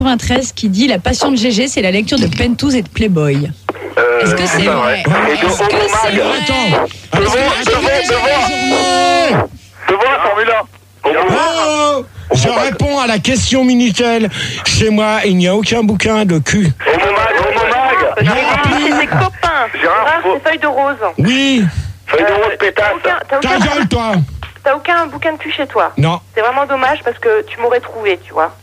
93 qui dit la passion de GG, c'est la lecture de Penthouse et de Playboy. Est-ce que c'est vrai? Est-ce que c'est vrai? Attends. Devant la Formule 1. Je réponds à la question Minitel. Chez moi, il n'y a aucun bouquin de cul. C'est tes copains. Gérard, c'est Feuille de Rose. Oui. Feuille de Rose pétasse. Ta gueule, toi. T'as aucun bouquin de cul chez toi? Non. C'est vraiment dommage parce que tu m'aurais trouvé, tu vois.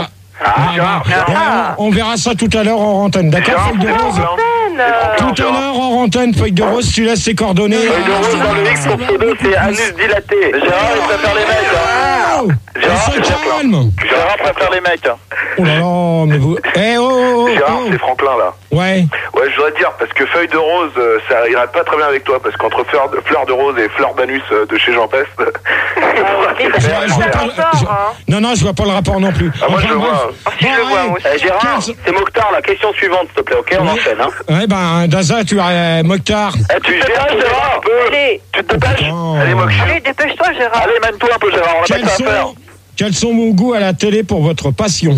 On verra ça tout à l'heure en antenne, d'accord, Feuille de Rose? Tout à l'heure en antenne, Feuille de Rose, tu laisses ses coordonnées. Feuille de Rose dans le X, son pseudo, c'est anus dilaté. Gérard, il préfère les mecs. Gérard préfère les mecs. Oh là là, mais vous... Gérard, c'est Franklin, là. Ouais. Ouais, je voudrais dire, parce que Feuille de Rose, ça irait pas très bien avec toi, parce qu'entre fleur de rose et fleur d'anus de chez Jean Peste... Non, je vois pas le rapport non plus. Moi, je le vois. Si, je le vois, moi aussi. Gérard, c'est Mokhtar, la question suivante, s'il te plaît, ok? On enchaîne, hein? Ouais, ben, Daza, tu as Mokhtar. Tu gères, Gérard, un peu. Allez. Tu te dépêches. Allez, Mokhtar. Allez, dépêche-toi, Gérard. Allez, mène-toi un peu, Gérard, on a pas ça à faire. Quels sont vos goûts à la télé pour votre passion?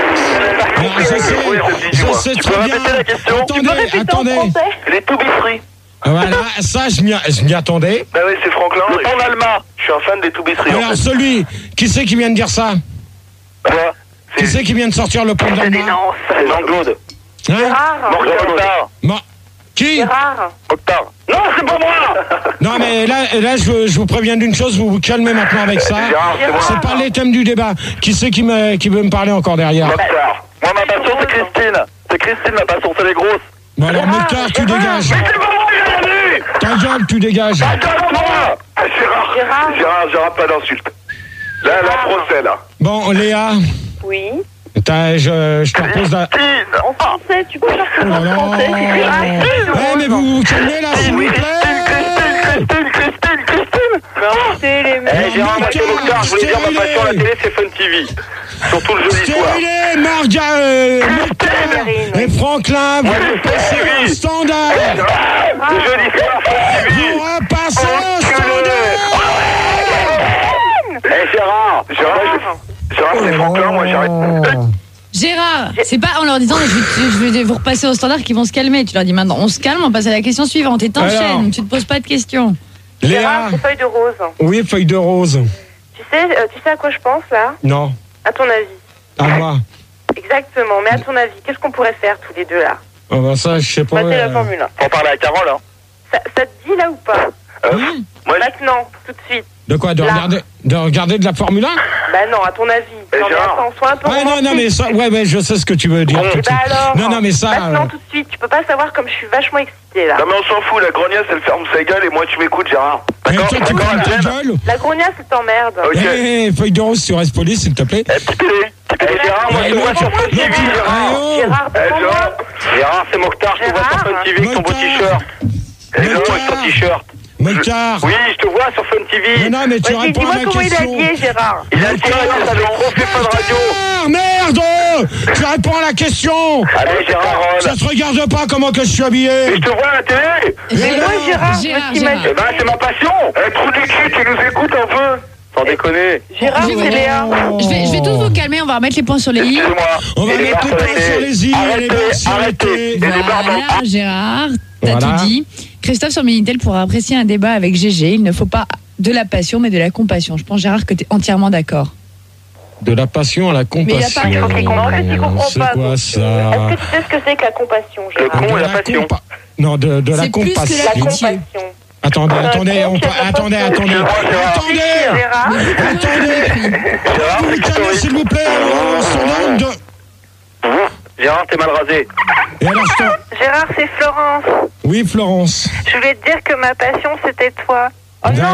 Je sais très bien. Attendez. Les toubisseries. Voilà, ça, je m'y attendais. Bah oui, c'est Franklin. Le temps d'Alma. Je suis un fan des toubisseries. Alors, celui, qui c'est qui vient de dire ça? Quoi? Qui c'est qui vient de sortir le pont d'Alma? C'est Jean-Claude. Gérard. Mokhtar. Qui? Gérard. Mokhtar. Non, c'est pas moi. Non, mais là je vous préviens d'une chose, vous vous calmez maintenant avec ça. C'est pas les thèmes du débat. Qui c'est qui veut me parler encore derrière? Mokhtar. Moi, ma passion, c'est Christine. C'est Christine, ma passion, c'est les grosses. Bon, alors, Mokhtar, tu dégages. Mais c'est pas moi, j'ai dit. Ta gueule, tu dégages. Gérard, pas d'insulte. Là, procès, là. Bon, Léa. Oui. Je te repose la... En français, tu peux faire ça en français. Ouais, mais vous vous calmez là, s'il vous plaît. Christine. C'est les mecs. Gérard, moi, c'est Mokhtar. Je voulais dire, ma passion à la télé, c'est Fun TV. Surtout le jeudi soir. Stérilé, Mokhtar et Franklin, vous passez au standard. Le jeudi soir, Fun TV. Vous repassez au standard. Gérard, c'est Franklin, moi, j'arrête. Gérard, c'est pas en leur disant je vais vous repasser au standard qu'ils vont se calmer. Tu leur dis maintenant on se calme, on passe à la question suivante et t'enchaînes, tu te poses pas de questions. Gérard, c'est Feuille de Rose. Oui, Feuille de Rose. Tu sais à quoi je pense là? Non. À ton avis. À moi. Exactement, mais à ton avis, qu'est-ce qu'on pourrait faire tous les deux là? Ah bah ça, je sais pas. C'est la Formule 1. Faut parler à Carole, hein. Ça te dit là ou pas? Moi, maintenant, tout de suite. De quoi? De regarder de la Formule 1? Bah non, à ton avis. Non, mais attends, sois un peu romantique. Non, mais ça, ouais, je sais ce que tu veux dire. Et bah alors, non, mais ça... maintenant, tout de suite, tu peux pas savoir comme je suis vachement excitée là. Non, mais on s'en fout, la grognasse, elle ferme sa gueule et moi, tu m'écoutes, Gérard. D'accord, toi, tu fermes ta gueule. La grognasse, c'est t'emmerde. Ok. Feuille de Rose, tu restes poli, s'il te plaît. Petit télé. Gérard, moi, je te vois sur Fun TV, Gérard. Gérard, c'est Mokhtar, je te vois sur Fun TV avec ton beau t-shirt. Avec ton t-shirt. Mokhtar. Oui, je te vois sur Fun TV. Non, mais tu réponds à la question. Dis-moi comment il est habillé, Gérard. Il a le t-shirt avec Refait Fun Radio. Merde! Tu réponds à la question. Allez, Gérard. Ça se regarde pas comment que je suis habillé. Mais je te vois à la télé. Mais moi, Gérard, je me t'imagine. Eh ben, c'est ma passion. Trou du cul, tu nous écoutes un peu. Sans déconner. Gérard, c'est Léa. Je vais tous vous calmer, on va remettre les points sur les i. On va mettre les points sur les i et les barres sur les t. Voilà, Gérard, t'as tout dit. Christophe sur Minitel pour apprécier un débat avec GG, il ne faut pas de la passion mais de la compassion. Je pense, Gérard, que tu es entièrement d'accord. De la passion à la compassion. Mais il n'y a pas de comprend pas. C'est quoi ça? Est-ce que tu sais ce que c'est que la compassion, Gérard? Le con et la passion. Non, de la compassion. C'est plus que la compassion. Attendez. Gérard. Vous vous calmez, s'il vous plaît, on s'en donne de... Gérard, t'es mal rasé. Et alors, Gérard, c'est Florence. Oui, Florence. Je voulais te dire que ma passion, c'était toi. Oh non.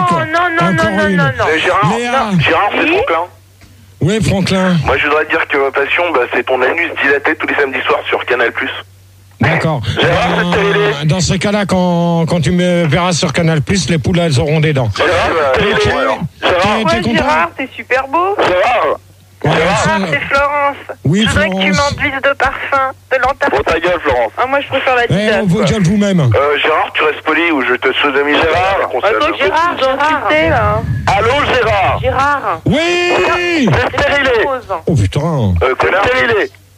Gérard, c'est Franklin. Oui, Franklin. Moi, je voudrais dire que ma passion, c'est ton anus dilaté tous les samedis soirs sur Canal+. D'accord. Dans ce cas-là, quand tu me verras sur Canal+, les poules, elles auront des dents. T'es content? Gérard, t'es super beau. Gérard, c'est Florence. Oui, je voudrais que tu m'enduises de parfum, de l'antarctique. Bon, ta gueule, Florence. Ah, moi, je préfère la tisane. Vos gueules vous-même. Gérard, tu restes poli ou je te sodomise. Gérard, Gérard. Allô, Gérard. Gérard. Oui. C'est stérilé. Oh putain. C'est stérilé.